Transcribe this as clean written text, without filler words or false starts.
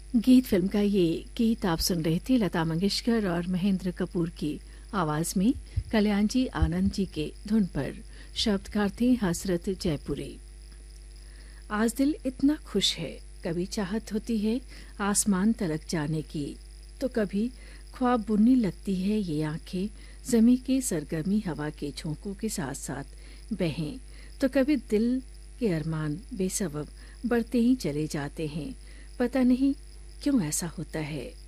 गीत फिल्म का ये गीत आप सुन रहे थे लता मंगेशकर और महेंद्र कपूर की आवाज में कल्याण जी आनंद जी के धुन पर। शब्दकार थे हसरत जयपुरी। आज दिल इतना खुश है, कभी चाहत होती है आसमान तलक जाने की, तो कभी ख्वाब बुनने लगती है ये आंखें जमी के सरगर्मी हवा के झोंकों के साथ साथ बहें, तो कभी दिल के अरमान बेसबब बढ़ते ही चले जाते हैं। पता नहीं क्यों ऐसा होता है।